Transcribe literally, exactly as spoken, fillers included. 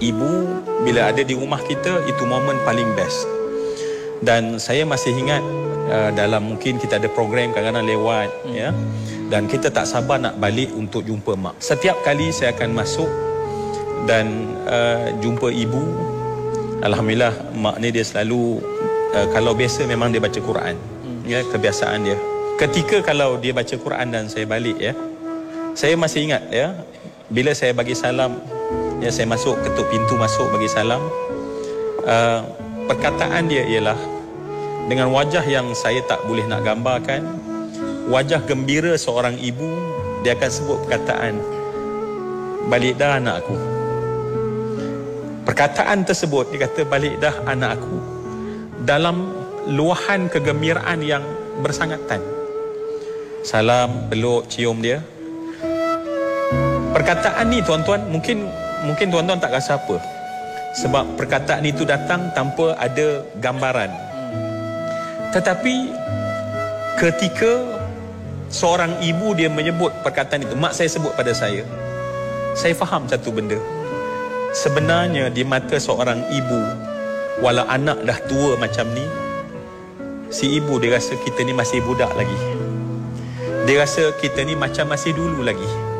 ibu bila ada di rumah kita, itu momen paling best. Dan saya masih ingat uh, dalam mungkin kita ada program kadang-kadang lewat, hmm. ya, dan kita tak sabar nak balik untuk jumpa mak. Setiap kali saya akan masuk dan uh, jumpa ibu, alhamdulillah mak ni dia selalu uh, kalau biasa memang dia baca Quran, hmm. ya, kebiasaan dia. Ketika kalau dia baca Quran dan saya balik, ya, saya masih ingat, ya, bila saya bagi salam, ya, saya masuk, ketuk pintu masuk bagi salam, uh, perkataan dia ialah dengan wajah yang saya tak boleh nak gambarkan, wajah gembira seorang ibu. Dia akan sebut perkataan, balik dah anak aku. Perkataan tersebut, dia kata balik dah anak aku, dalam luahan kegembiraan yang bersangatan. Salam, peluk, cium dia. Perkataan ni tuan-tuan, mungkin mungkin tuan-tuan tak rasa apa, sebab perkataan itu datang tanpa ada gambaran. Tetapi ketika seorang ibu dia menyebut perkataan itu, mak saya sebut pada saya, saya faham satu benda. Sebenarnya di mata seorang ibu, walau anak dah tua macam ni, si ibu dia rasa kita ni masih budak lagi. Dia rasa kita ni macam masih dulu lagi.